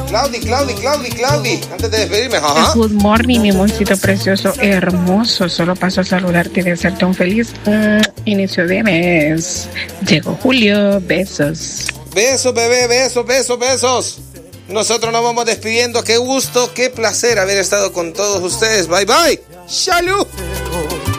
Claudi, antes de despedirme, ajá. Good morning, mi moncito precioso, hermoso. Solo paso a saludarte y desearte un feliz inicio de mes. Llegó Julio, besos. Besos, bebé, besos. Nosotros nos vamos despidiendo. Qué gusto, qué placer haber estado con todos ustedes. Bye, bye. Salud.